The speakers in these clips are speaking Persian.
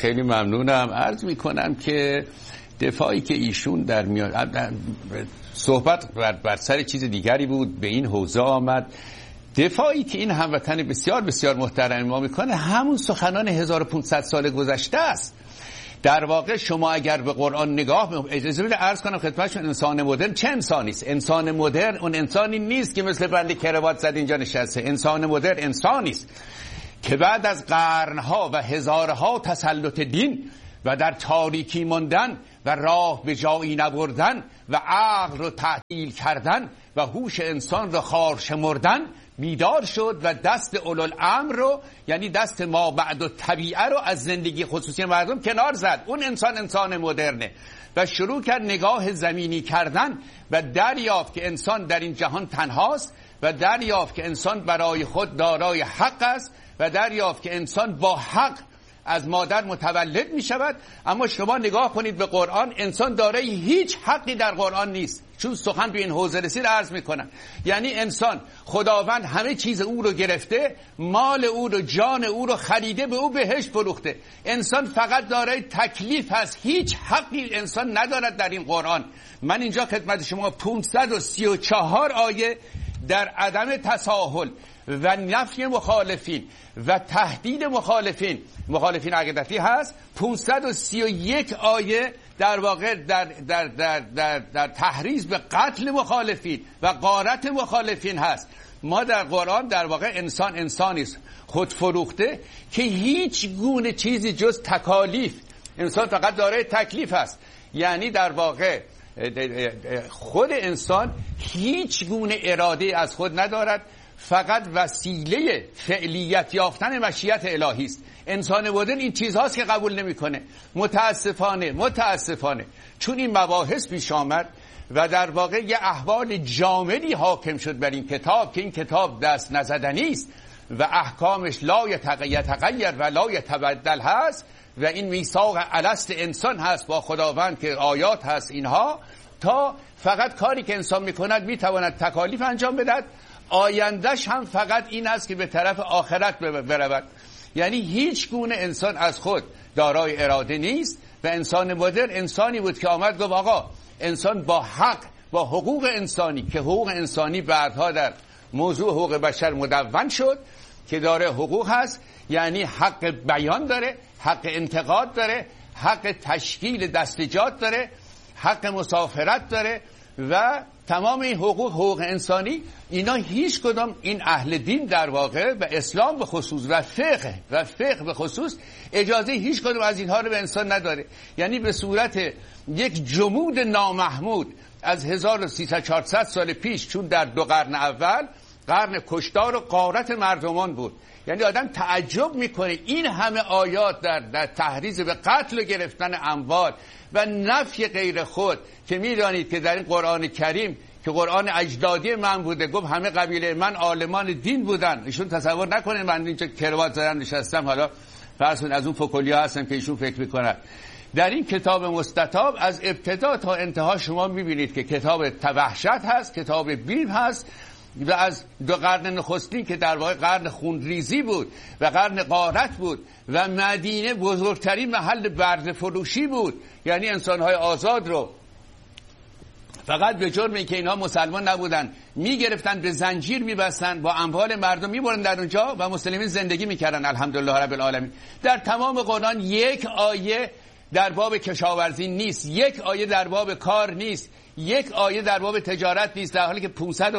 خیلی ممنونم. عرض میکنم که دفاعی که ایشون در صحبت بر سر چیز دیگری بود، به این حوزه آمد. دفاعی که این هموطن بسیار بسیار محترم ما میکنه همون سخنان 1500 سال گذشته است. در واقع شما اگر به قرآن نگاه، اجازه بدید عرض کنم خدمتتون، انسان مدرن چه انسانی است؟ انسان مدرن اون انسانی نیست که مثل بند کراوات زد اینجا نشسته. انسان مدرن انسانی است که بعد از قرنها و هزارها تسلط دین و در تاریکی ماندن و راه به جایی نبردن و عقل رو تعطیل کردن و هوش انسان رو خار شمردن، بیدار شد و دست اولوالامر رو، یعنی دست ما بعد و طبیعه رو از زندگی خصوصی مردم کنار زد. اون انسان مدرنه و شروع کرد نگاه زمینی کردن و دریافت که انسان در این جهان تنهاست و دریافت که انسان برای خود دارای حق است و دریافت که انسان با حق از مادر متولد می شود. اما شما نگاه کنید به قرآن، انسان دارای هیچ حقی در قرآن نیست. چون سخن به این حوزه رسید عرض می کنم، یعنی انسان خداوند همه چیز او رو گرفته، مال او رو، جان او رو خریده، به او بهشت فروخته. انسان فقط دارای تکلیف هست، هیچ حقی انسان ندارد در این قرآن. من اینجا خدمت شما 534 آیه در عدم تساهل و نفی مخالفین و تهدید مخالفین عقیدتی هست. 531 آیه در واقع در تحریض به قتل مخالفین و غارت مخالفین هست. ما در قرآن در واقع انسانی است خود فروخته که هیچ گونه چیزی جز تکالیف، انسان فقط دارای تکلیف است. یعنی در واقع خود انسان هیچ گونه اراده از خود ندارد، فقط وسیله فعلیت یافتن مشیت الهی است. انسان مدرن این چیزهاست که قبول نمیکنه. متاسفانه چون این مباحث پیش آمد و در واقع یه احوال جامدی حاکم شد بر این کتاب که این کتاب دست نزدنی است و احکامش لا یتغیر و لا یتبدل هست و این میثاق الست انسان هست با خداوند که آیات هست اینها، تا فقط کاری که انسان میکند میتواند تکالیف انجام بدهد، آیندهش هم فقط این است که به طرف آخرت برود. یعنی هیچ گونه انسان از خود دارای اراده نیست و انسان مدرن انسانی بود که آمد گفت آقا انسان با حق، با حقوق انسانی، که حقوق انسانی بعدها در موضوع حقوق بشر مدون شد که داره حقوق هست، یعنی حق بیان داره، حق انتقاد داره، حق تشکیل دستجات داره، حق مسافرت داره و تمام این حقوق انسانی، اینا هیچ کدام این اهل دین در واقع و اسلام به خصوص و فقه به خصوص اجازه هیچ کدام از اینها رو به انسان نداره. یعنی به صورت یک جمود نامحمود از 1300-400 سال پیش، چون در 2 قرن اول قرن کشتار و غارت مردمان بود، یعنی آدم تعجب میکنه این همه آیات در تحریض به قتل و گرفتن اموال و نفی غیر خود، که میدانید که در این قرآن کریم که قرآن اجدادی من بوده، گفت همه قبیله من عالمان دین بودن. ایشون تصور نکنه من اینجا کراوات زدم نشستم حالا فرض کنید از اون فکلیا هستم که ایشون فکر میکنن. در این کتاب مستطاب از ابتدا تا انتها شما میبینید که کتاب وحشت هست، کتاب بیلم هست و از 2 قرن نخستین که در واقع قرن خونریزی بود و قرن غارت بود و مدینه بزرگترین محل برده فروشی بود، یعنی انسانهای آزاد رو فقط به جرم اینکه اینها مسلمان نبودن میگرفتن، به زنجیر میبستن، با اموال مردم میبرن در اونجا و مسلمین زندگی میکردن. الحمدلله رب العالمین. در تمام قرآن یک آیه در باب کشاورزی نیست، یک آیه در باب کار نیست، یک آیه در باب تجارت نیست، در حالی که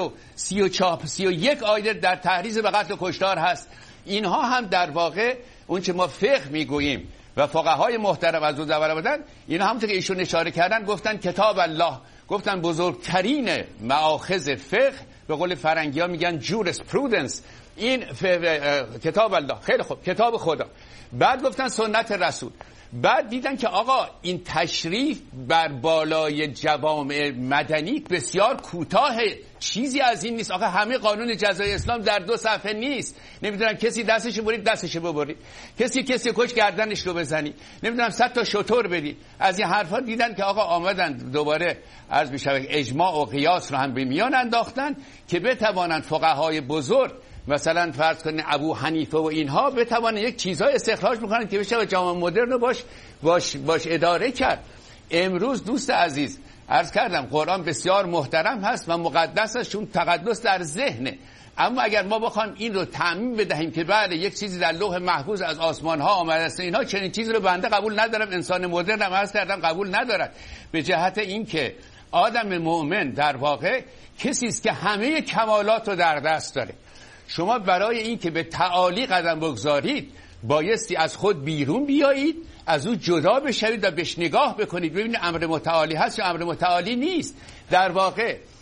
531 آیه در تحریض به قتل و کشتار هست. اینها هم در واقع اون که ما فقه میگوییم و فقهای محترم از اون زبر بودن، اینا همونطور که ایشون اشاره کردن گفتن کتاب الله، گفتن بزرگترین مآخذ فقه، به قول فرنگی ها میگن جورسپرودنس، این کتاب الله. خیلی خوب، کتاب خدا. بعد گفتن سنت رسول. بعد دیدن که آقا این تشریف بر بالای جوامع مدنی بسیار کوتاهه، چیزی از این نیست. آقا همه قانون جزای اسلام در 2 صفحه نیست. نمیدونم کسی دستش برید دستش ببرید، کسی کش گردنش رو بزنی، نمیدونم 100 تا شطور بدید. از این حرفا دیدن که آقا آمدن دوباره عرض میشه اجماع و قیاس رو هم به میان انداختن که بتوانند فقهای بزرگ مثلا فرض کنید ابو حنیفه و اینها بتوانن یک چیزای استخراج بکنن که بشه جامعه مدرن رو باش اداره کرد. امروز دوست عزیز عرض کردم قرآن بسیار محترم هست و مقدس است، چون تقدس در ذهنه. اما اگر ما بخوایم این رو تعمیم بدهیم که بله یک چیزی در لوح محفوظ از آسمان ها آمده است، اینها چنین چیزی رو بنده قبول ندارم، انسان مدرن هم عرض کردم قبول ندارد، به جهت این که آدم مؤمن در واقع کسی است که همه کمالات رو در دست داره. شما برای این که به تعالی قدم بگذارید بایستی از خود بیرون بیایید، از او جدا بشوید و بهش نگاه بکنید ببینید امر متعالی هست یا امر متعالی نیست. در واقع